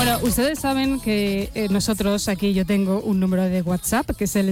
Bueno, ustedes saben que nosotros aquí yo tengo un número de WhatsApp que es el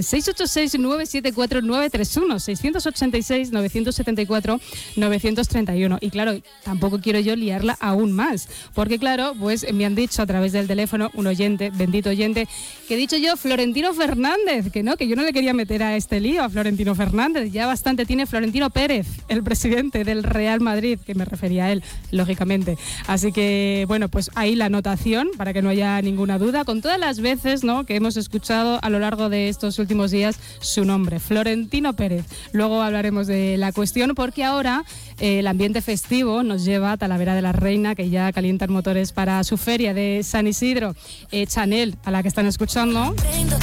686-974-931, 686-974-931. Y claro, tampoco quiero yo liarla aún más, porque claro, pues me han dicho a través del teléfono un oyente, bendito oyente, que he dicho yo Florentino Fernández, que no, que yo no le quería meter a este lío a Florentino Fernández, ya bastante tiene Florentino Pérez, el presidente del Real Madrid, que me refería a él, lógicamente. Así que, bueno, pues ahí la anotación, para que no haya ninguna duda, con todas las veces, ¿no?, que hemos escuchado a lo largo de estos últimos días su nombre, Florentino Pérez. Luego hablaremos de la cuestión, porque ahora el ambiente festivo nos lleva a Talavera de la Reina, que ya calientan motores para su feria de San Isidro. Chanel, a la que están escuchando,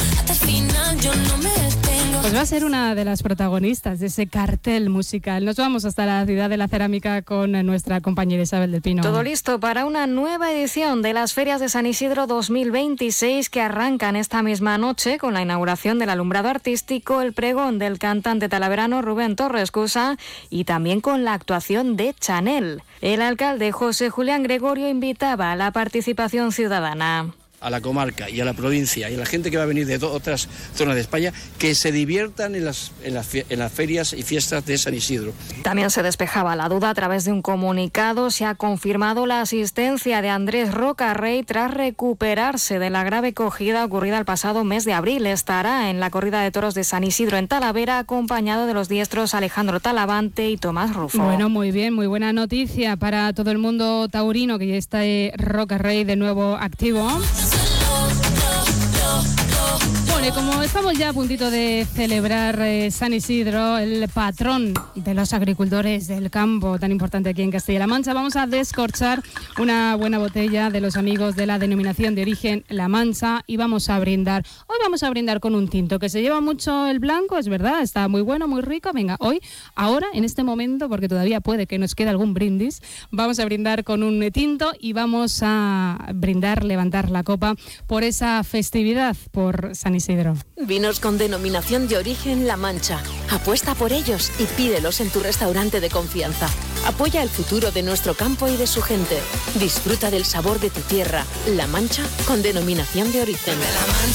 pues va a ser una de las protagonistas de ese cartel musical. Nos vamos hasta la ciudad de la cerámica con nuestra compañera Isabel del Pino. Todo listo para una nueva edición de las Ferias de San Isidro 2026 que arrancan esta misma noche con la inauguración del alumbrado artístico, el pregón del cantante talaverano Rubén Torres Cusa y también con la actuación de Chanel. El alcalde José Julián Gregorio invitaba a la participación ciudadana. A la comarca y a la provincia y a la gente que va a venir de otras zonas de España, que se diviertan en las ferias y fiestas de San Isidro. También se despejaba la duda a través de un comunicado. Se ha confirmado la asistencia de Andrés Rocarrey tras recuperarse de la grave cogida ocurrida el pasado mes de abril. Estará en la corrida de toros de San Isidro en Talavera, acompañado de los diestros Alejandro Talavante y Tomás Rufo. Bueno, muy bien, muy buena noticia para todo el mundo taurino, que ya está Rocarrey de nuevo activo. Bueno, y como estamos ya a puntito de celebrar San Isidro, el patrón de los agricultores del campo, tan importante aquí en Castilla-La Mancha, vamos a descorchar una buena botella de los amigos de la denominación de origen La Mancha y vamos a brindar. Hoy vamos a brindar con un tinto que se lleva mucho el blanco, es verdad, está muy bueno, muy rico. Venga, hoy, ahora, en este momento, porque todavía puede que nos quede algún brindis, vamos a brindar con un tinto y vamos a brindar, levantar la copa por esa festividad, por San Isidro. Vinos con denominación de origen La Mancha. Apuesta por ellos y pídelos en tu restaurante de confianza. Apoya el futuro de nuestro campo y de su gente. Disfruta del sabor de tu tierra. La Mancha con denominación de origen.